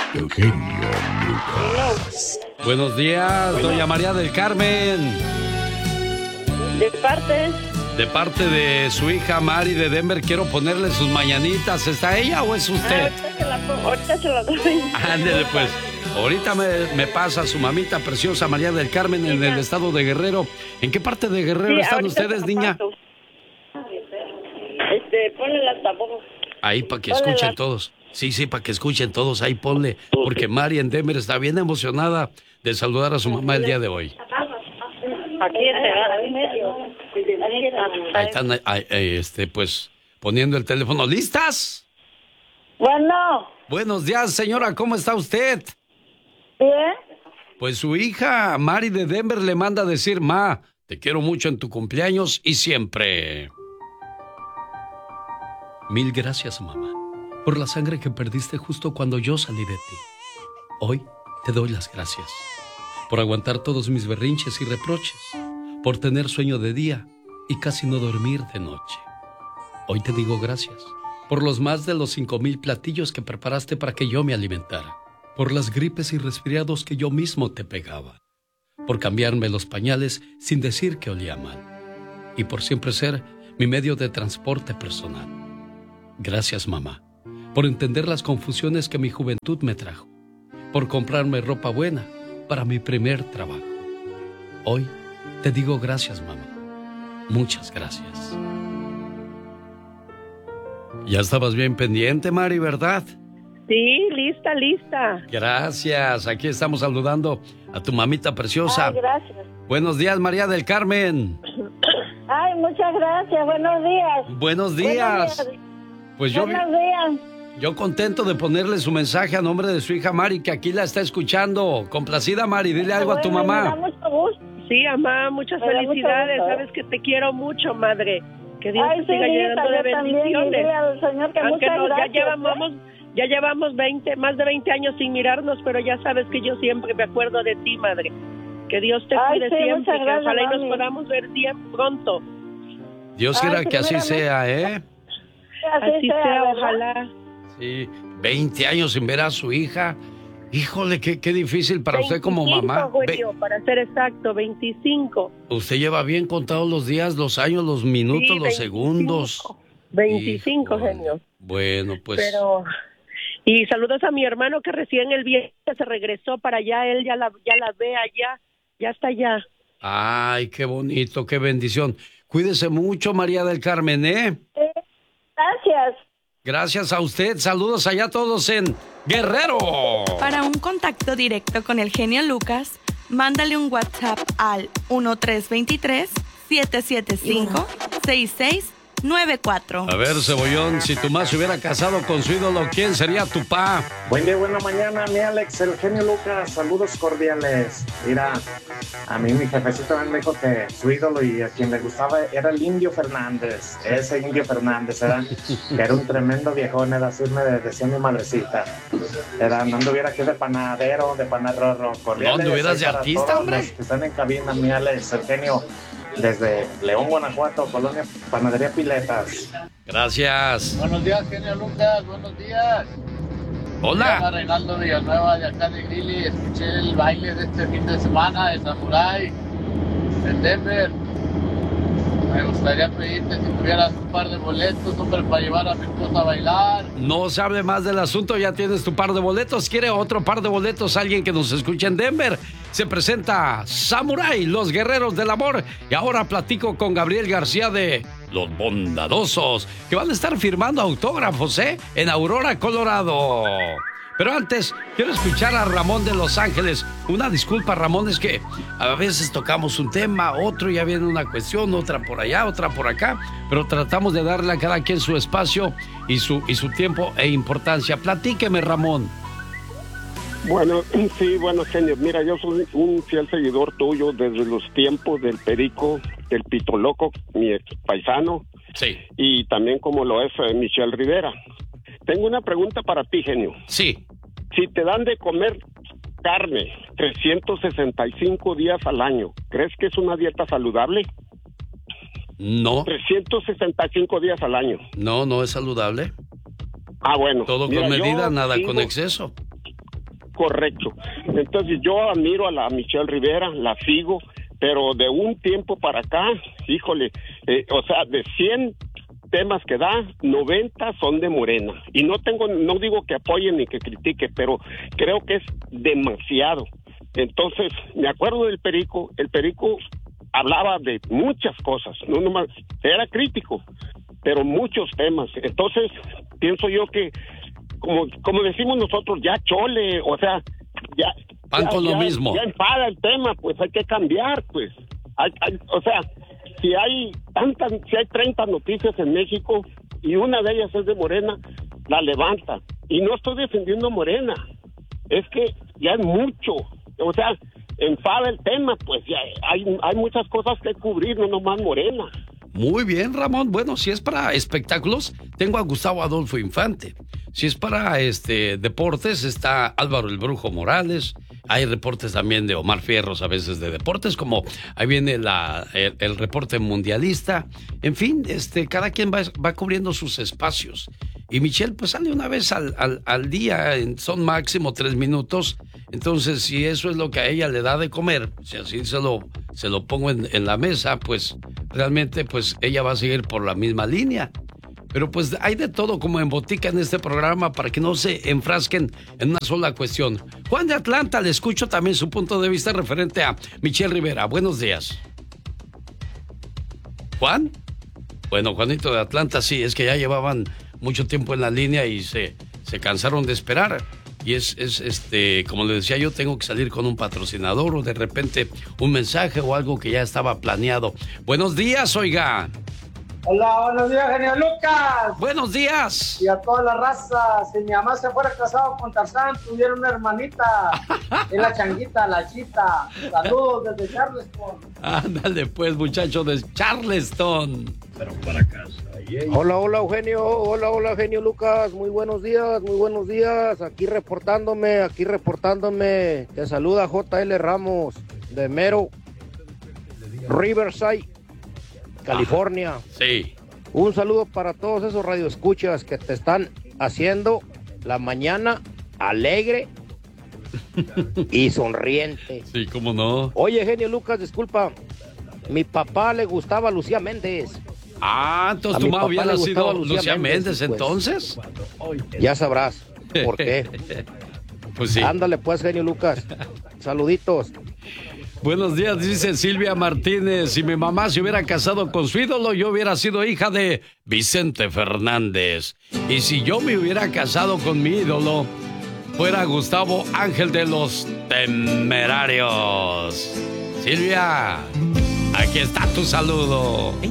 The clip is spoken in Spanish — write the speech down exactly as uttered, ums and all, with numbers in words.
Eugenio Lucas. Buenos días, doña María del Carmen. De parte. De parte de su hija Mari de Denver, quiero ponerle sus mañanitas. ¿Está ella o es usted? Ah, ahorita se la pongo, ahorita se la doy. Ándele pues. Ahorita me, me pasa su mamita preciosa María del Carmen en el estado de Guerrero. ¿En qué parte de Guerrero Sí, están ahorita ustedes, se la niña? paso. Este, ponle la altavoz. Ahí para que Ponle escuchen la- todos. Sí, sí, para que escuchen todos. Ahí ponle. Porque Mari en Denver está bien emocionada de saludar a su mamá el día de hoy. Aquí está, en medio. Ahí está. Ahí están, ahí, eh, este, pues, poniendo el teléfono. ¿Listas? Bueno, Buenos días, señora. ¿Cómo está usted? ¿bien? Pues su hija Mari de Denver le manda a decir, ma, te quiero mucho en tu cumpleaños y siempre. Mil gracias, mamá, por la sangre que perdiste justo cuando yo salí de ti. Hoy te doy las gracias por aguantar todos mis berrinches y reproches, por tener sueño de día y casi no dormir de noche. Hoy te digo gracias por los más de los cinco mil platillos que preparaste para que yo me alimentara, por las gripes y resfriados que yo mismo te pegaba, por cambiarme los pañales sin decir que olía mal, y por siempre ser mi medio de transporte personal. Gracias, mamá, por entender las confusiones que mi juventud me trajo, por comprarme ropa buena para mi primer trabajo. Hoy te digo gracias, mamá. Muchas gracias. Ya estabas bien pendiente, Mari, ¿verdad? Sí, lista, lista. Gracias. Aquí estamos saludando a tu mamita preciosa. Ay, gracias. Buenos días, María del Carmen. Ay, muchas gracias. Buenos días. Buenos días. Buenos días. Pues yo, Buenos días. yo contento de ponerle su mensaje a nombre de su hija Mari, que aquí la está escuchando. Complacida, Mari, dile algo a tu Bueno, me da mamá. mucho gusto. Sí, mamá, muchas Me da felicidades. mucho gusto, ¿eh? Sabes que te quiero mucho, madre. Que Dios Ay, te siga sí, llenando hija, de yo también, y bendiciones. dile al Señor que Aunque muchas no, ya gracias, llevamos, ¿eh? ya llevamos veinte, más de veinte años sin mirarnos, pero ya sabes que yo siempre me acuerdo de ti, madre. Que Dios te Ay, cuide sí, siempre, muchas que gracias, ojalá y nos mami. podamos ver bien pronto. Dios Ay, quiera que así primeramente. sea, ¿eh? Así, Así sea, sea, ¿verdad? ojalá. Sí, veinte años sin ver a su hija. Híjole, qué, qué difícil para usted como veinticinco, mamá. Julio, Ve- para ser exacto, veinticinco. usted lleva bien contados los días, los años, los minutos, Sí, los veinticinco. segundos. veinticinco, Híjole. genio. Bueno, pues... Pero y saludos a mi hermano que recién el viernes se regresó para allá, él ya la ya la ve allá, ya está allá. Ay, qué bonito, qué bendición. Cuídese mucho, María del Carmen, ¿eh? Eh, Gracias. Gracias a usted. Saludos allá todos en Guerrero. Para un contacto directo con el genio Lucas, mándale un WhatsApp al uno tres dos tres, siete siete cinco, seis seis nueve cuatro. A ver, Cebollón, si tu mamá se hubiera casado con su ídolo, ¿quién sería tu pa? Buen día, buena mañana, mi Alex, el genio Lucas, saludos cordiales. Mira, a mí mi jefecito me dijo que su ídolo y a quien le gustaba era el Indio Fernández. Ese Indio Fernández era, que era un tremendo viejón, era así me decía mi madrecita. Era, no anduviera aquí de panadero, de panarrorro. No anduvieras de para artista, todos hombre. los que están en cabina, mi Alex, el genio, desde León, Guanajuato, Colonia Panadería Piletas. Gracias. Buenos días, genio Lucas, buenos días. Me llama Hola. Reinaldo Villanueva de acá de Grilly. Escuché el baile de este fin de semana de Samurai en Denver. Me gustaría pedirte si tuvieras un par de boletos, hombre, para llevar a mi esposa a bailar. No se hable más del asunto, ya tienes tu par de boletos. ¿Quiere otro par de boletos? Alguien que nos escuche en Denver. Se presenta Samurai, los guerreros del amor. Y ahora platico con Gabriel García de Los Bondadosos, que van a estar firmando autógrafos, ¿eh? En Aurora, Colorado. Pero antes, quiero escuchar a Ramón de Los Ángeles. Una disculpa, Ramón, es que a veces tocamos un tema, otro ya viene una cuestión, otra por allá, otra por acá, pero tratamos de darle a cada quien su espacio y su, y su tiempo e importancia. Platíqueme, Ramón. Bueno, sí, bueno, genio. Mira, yo soy un fiel seguidor tuyo desde los tiempos del Perico, del Pito Loco, mi ex paisano, Sí. y también como lo es eh, Michelle Rivera. Tengo una pregunta para ti, genio. Sí. Si te dan de comer carne trescientos sesenta y cinco días al año, ¿crees que es una dieta saludable? No, trescientos sesenta y cinco días al año. no, no es saludable. Ah, bueno. Todo Mira, con yo medida, nada sigo- con exceso. correcto. Entonces yo admiro a la Michelle Rivera, la sigo, pero de un tiempo para acá, híjole, eh, o sea, de cien temas que da, noventa son de Morena. Y no tengo, no digo que apoye ni que critique, pero creo que es demasiado. Entonces, me acuerdo del Perico, el Perico hablaba de muchas cosas, no nomás, era crítico, pero muchos temas. Entonces, pienso yo que, como, como decimos nosotros, ya chole, o sea, ya... Van ya, con lo ya, mismo. Ya enfada el tema, pues hay que cambiar, pues. Hay, hay, o sea, si hay tantas, si hay treinta noticias en México y una de ellas es de Morena, la levanta. Y no estoy defendiendo a Morena, es que ya es mucho. O sea, enfada el tema, pues ya hay, hay muchas cosas que cubrir, no nomás Morena. Muy bien, Ramón. Bueno, si es para espectáculos, tengo a Gustavo Adolfo Infante. Si es para este deportes, está Álvaro el Brujo Morales. Hay reportes también de Omar Fierros, a veces de deportes, como ahí viene la, el, el reporte mundialista. En fin, este, cada quien va, va cubriendo sus espacios. Y Michelle, pues sale una vez al, al, al día, en, son máximo tres minutos. Entonces, si eso es lo que a ella le da de comer, si así se lo, se lo pongo en, en la mesa, pues realmente pues ella va a seguir por la misma línea. Pero pues hay de todo como en botica en este programa para que no se enfrasquen en una sola cuestión. Juan de Atlanta, le escucho también su punto de vista referente a Michelle Rivera. Buenos días. ¿Juan? Bueno, Juanito de Atlanta, sí, es que ya llevaban mucho tiempo en la línea y se, se cansaron de esperar. Y es, es, este, como le decía yo, tengo que salir con un patrocinador o de repente un mensaje o algo que ya estaba planeado. Buenos días, oiga. Hola, buenos días, genio Lucas. Buenos días. Y a toda la raza. Si mi mamá se fuera casado con Tarzán, tuviera una hermanita. Es la changuita, la chita. Saludos desde Charleston. Ándale pues, muchacho de Charleston. Pero para casa. Yeah. Hola, hola, Eugenio. Hola, hola, genio Lucas. Muy buenos días, muy buenos días. Aquí reportándome, aquí reportándome. Te saluda J L Ramos de Mero, Riverside, California. Ajá, sí. Un saludo para todos esos radioescuchas que te están haciendo la mañana alegre y sonriente. Sí, cómo no. Oye, genio Lucas, disculpa. Mi papá le gustaba Lucía Méndez. Ah, entonces tu mamá hubiera sido Lucía, Lucía Méndez, Méndez pues, entonces. Ya sabrás por qué. Pues sí. Ándale pues, genio Lucas. Saluditos. Buenos días, dice Silvia Martínez. Si mi mamá se hubiera casado con su ídolo, yo hubiera sido hija de Vicente Fernández. Y si yo me hubiera casado con mi ídolo, fuera Gustavo Ángel de los Temerarios. Silvia, aquí está tu saludo.